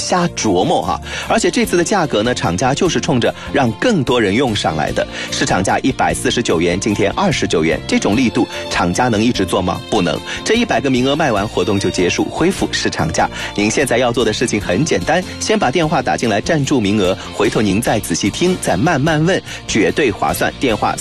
瞎琢磨哈。而且这次的价格呢，厂家就是冲着让更多人用上来的，市场价149元，今天29元，这种力度厂家能一直做吗？不能。这100个名额卖完，活动就结束，恢复市场价。您现在要做的事情很简单，先把电话打进来占住名额，回头您再仔细听，再慢慢问，绝对划算。电话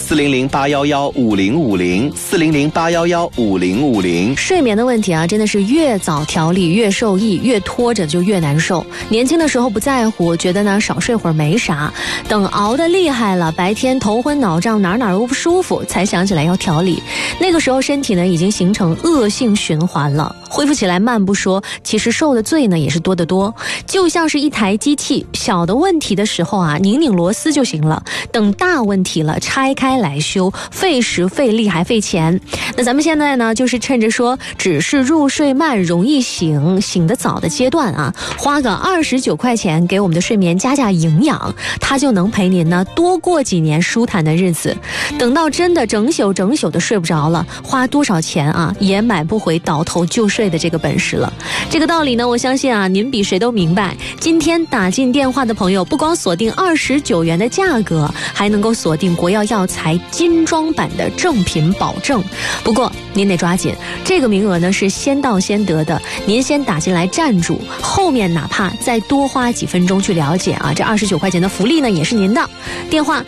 400-811-5050，400-811-5050。 睡眠的问题啊，真的是越早调理越受益，越拖着就越难受。年轻的时候不在乎，觉得呢少睡会儿没啥，等熬得厉害了，白天头昏脑胀，哪都不舒服，才想起来要调理。那个时候身体呢已经形成恶性循环了，恢复起来慢不说，其实受的罪呢也是多得多。就像是一台机器，小的问题的时候啊，拧螺丝就行了，等大问题了拆开来修，费时费力还费钱。那咱们现在呢就是趁着说只是入睡慢容易醒得早的阶段啊，花个29块钱给我们的睡眠加营养，它就能陪您呢多过几年舒坦的日子。等到真的整宿的睡不着了，花多少钱啊也买不回倒头就睡的这个本事了。这个道理呢，我相信啊您比谁都明白。今天打进电话的朋友，不光锁定29元的价格，还能够锁定国药药材精装版的正品保证。不过您得抓紧，这个名额呢是先到先得的，您先打进来站住，后面哪怕再多花几分钟去了解啊，这29块钱的福利呢也是您的。电话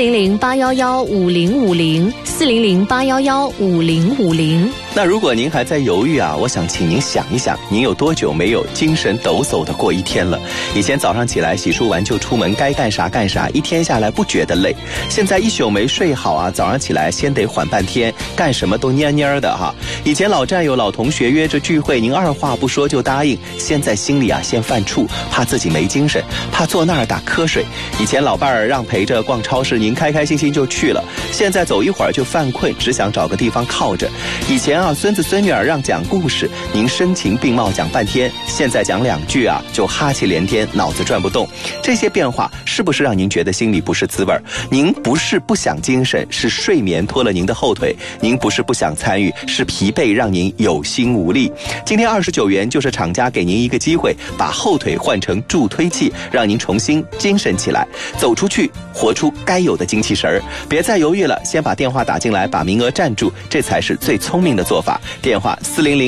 400-811-5050，400-811-5050。 那如果您还在犹豫啊，我想请您想一想，您有多久没有精神抖擞的过一天了？以前早上起来洗漱完就出门，该干啥干啥，一天下来不觉得累。现在一宿没睡好啊，早上起来先得缓半天，干什么都蔫蔫的哈。以前老战友老同学约着聚会，您二话不说就答应，现在心里啊先犯怵，怕自己没精神，怕坐那儿打瞌睡。以前老伴儿让陪着逛超市，您开开心心就去了，现在走一会儿就犯困，只想找个地方靠着。以前啊孙子孙女儿让讲故事，您声情并茂讲半天，现在讲2句啊就哈气连天，脑子转不动。这些变化是不是让您觉得心里不是滋味？您不是不想精神，是睡眠拖了您的后腿；您不是不想参与，是疲惫让您有心无力。今天29元就是厂家给您一个机会，把后腿换成助推器，让您重新精神起来，走出去，活出该有的精气神儿。别再犹豫了，先把电话打进来，把名额占住，这才是最聪明的做法。电话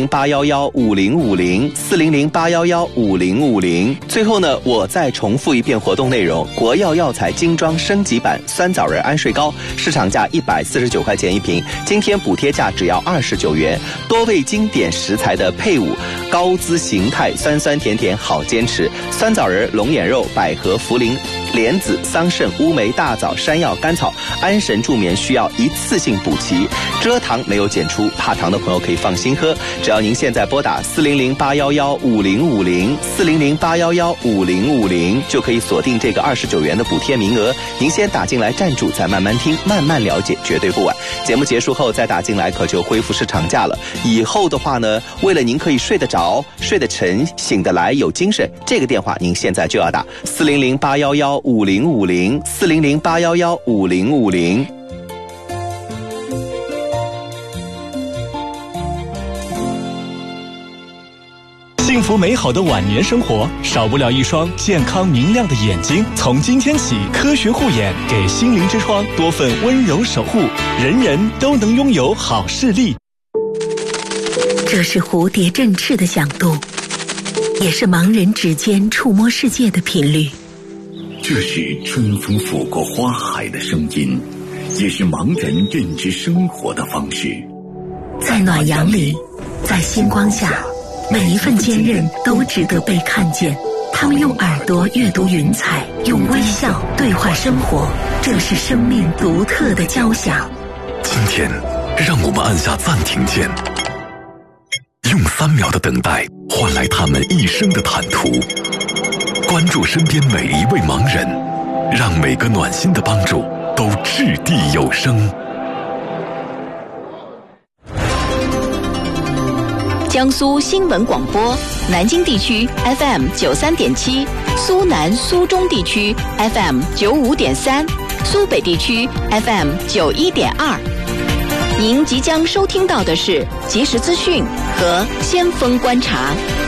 400-811-5050，400-811-5050。最后呢，我再重复一遍活动内容：国药药材精装升级版酸枣仁安睡膏，市场价149块钱一瓶，今天补贴价只要29元。多味经典食材的配伍，高姿形态，酸酸甜甜好坚持。酸枣仁、龙眼肉、百合、茯苓、莲子、桑葚、乌梅、大枣、山药、甘草，安神助眠需要一次性补齐，蔗糖没有检出，怕糖的朋友可以放心喝。只要您现在拨打400-811-5050，400-811-5050，就可以锁定这个29元的补贴名额。您先打进来站住，再慢慢听，慢慢了解，绝对不晚。节目结束后再打进来，可就恢复市场价了。以后的话呢，为了您可以睡得着、睡得沉、醒得来、有精神，这个电话您现在就要打400-811-5050，400-811-5050。 幸福美好的晚年生活，少不了一双健康明亮的眼睛。从今天起，科学护眼给心灵之窗多份温柔守护，人人都能拥有好视力。 这是蝴蝶振翅的响度，也是盲人指尖触摸世界的频率。 这是春风拂过花海的声音，也是盲人认知生活的方式。 在暖阳里，在星光下，每一份坚韧都值得被看见。他们用耳朵阅读云彩，用微笑对话生活，这是生命独特的交响。 今天，让我们按下暂停键，用3秒的等待换来他们一生的坦途。关注身边每一位盲人，让每个暖心的帮助都掷地有声。 江苏新闻广播，南京地区 FM93.7，苏南苏中地区 FM95.3，苏北地区 FM91.2。您即将收听到的是即时资讯和先锋观察。